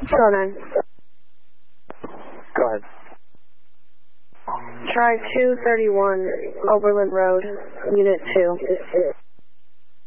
Southern. Go ahead. Try 231 Oberlin Road, Unit 2.